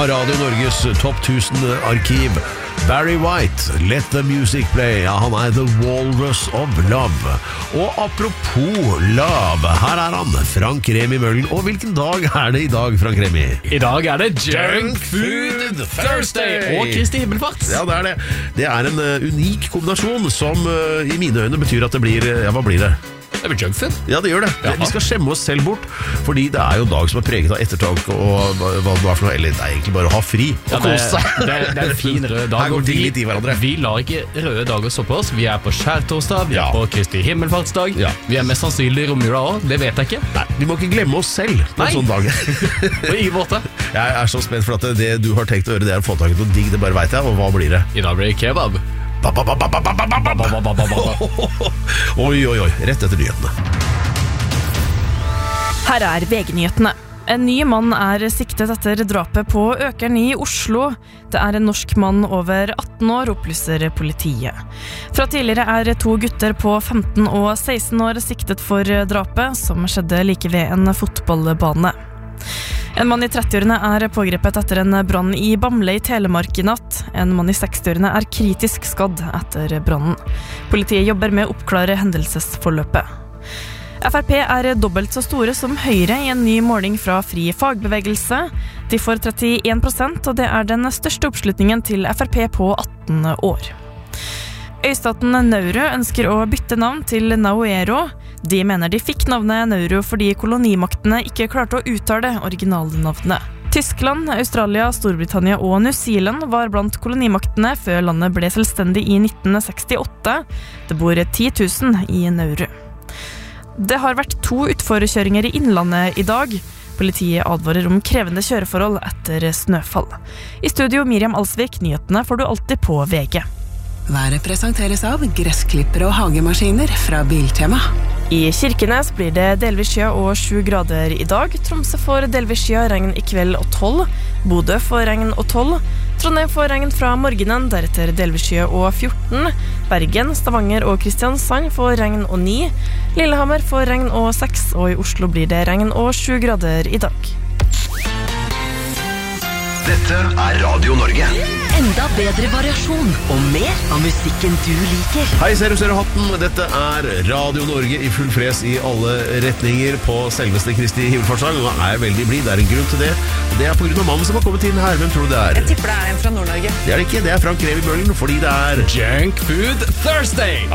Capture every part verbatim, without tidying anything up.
fra Radio Norges topp tusen arkiv. Barry White, Let the Music Play. Ja, han er The Walrus of Love. Og apropos love, her er han, Frank Remi Møllen. Og hvilken dag er det i dag, Frank Remi? I dag er det Junk Food Thursday og Kristi Himmelfart. Ja, det er det. Det er en uh, unik kombinasjon som uh, i mine øyne betyr at det blir, uh, ja, hva blir det? Det blir junk food. Ja, det gjør det. Jaha. Vi skal skjemme oss selv bort, fordi det er jo en dag som er preget av ettertanke og hva, hva det var for noe, eller det er egentlig bare å ha fri og ja, kose seg. Det, det er en fin rød dag. Her går ting litt i hverandre. Vi lar ikke røde dager stoppe oss. Vi er på skjærtorsdag, vi er ja. på Kristi Himmelfartsdag. Ja. Vi er mest sannsynlig i romjula også, det vet jeg ikke. Nei, vi må ikke glemme oss selv på en sånn dag. På ingen måte. Jeg er så spent for at det du har tenkt å gjøre, det er å få tak i noe digg, det bare vet jeg. Og hva blir det? I dag blir det kebab. Oi, oi, oi, rett etter nyhetene. Her er V G-nyhetene. En ny mann er siktet etter drapet på økeren i Oslo. Det er en norsk mann over atten år, opplyser politiet. Fra tidligere er to gutter på femten og seksten år siktet for drapet, som skjedde like ved en fotballbane. En mann i trettiårene er pågrepet etter en brann i Bamble i Telemark i natt. En mann i sekstiårene er kritisk skadd etter brannen. Politiet jobber med å oppklare hendelsesforløpet. F R P er dobbelt så store som Høyre i en ny måling fra Fri Fagbevegelse. De får trettien prosent, og det er den største oppslutningen til F R P på atten år. Øystaten Nauru ønsker å bytte navn til Nauero. De mener de fikk navnet Nauru fordi kolonimaktene ikke klarte å uttale originalnavnet. Tyskland, Australia, Storbritannia og New Zealand var blant kolonimaktene før landet ble selvstendig i nitten sekstiåtte. Det bor ti tusen i Nauru. Det har vært to utforkjøringer i Innlandet i dag. Politiet advarer om krevende kjøreforhold etter snøfall. I studio Miriam Alsvik, nyhetene får du alltid på V G. Været presenteres av gressklipper og hagemaskiner fra Biltema. I Kirkenes blir det delvis skya og sju grader i dag. Tromsø får delvis skya, regn i kveld og tolv. Bodø får regn og tolv. Trondheim får regn fra morgenen, deretter delvis skya og fjorten. Bergen, Stavanger og Kristiansand får regn og ni. Lillehammer får regn og seks, og i Oslo blir det regn og sju grader i dag. Dette er Radio Norge. Enda bedre variasjon og mer av musikken du liker. Hei, ser du, ser du hatten? Dette er Radio Norge i full fres i alle retninger på selveste Kristi Himmelfartsdag. Nå er jeg veldig blid, det er en grunn til det. Det er på grunn av mannen som har kommet inn her. Hvem tror du det er? Jeg tipper det er en fra Nord-Norge. Det er det ikke, det er Frank Remi Møllen, fordi det er Junk Food Thursday.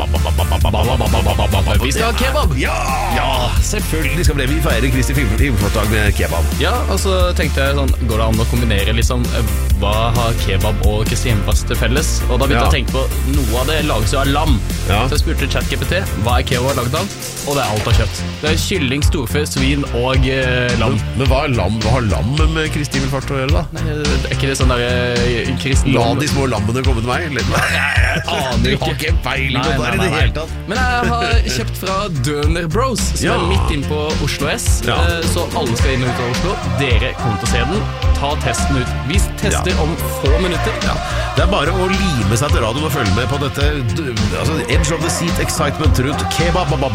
Vi skal ha kebab. Ja, ja, selvfølgelig skal vi feire Kristi Himmelfartsdag med kebab. Ja, og så tenkte jeg sånn, går det an å kombinere liksom, hva har kebab og Kristi Himmelfart til felles? Og da begynte jeg ja. å tenke på, noe av det lages jo av lam. Ja. Så jeg spurte ChatGPT, hva er kebab laget av? Og det er alt av kjøtt. Det er kylling, storfe, svin og eh, lam. Men, men hva, er lam, hva har lam med Kristi Himmelfart å gjøre da? Nei, er ikke det sånn der eh, kristen... La de små lammene komme til meg? Eller? Jeg aner ikke. Du har ikke peiling på det i det hele tatt. Men jeg har kjøpt fra Døner Bros, som ja. er midt inn på Oslo S. Ja. Så alle skal inn og ut av Oslo. Dere kommer til å se den. Ta testen ut. Vi tester ja. om få minutter. Ja. Det er bare å lime seg til radioen og følge med på dette altså, edge of the seat excitement rundt kebab.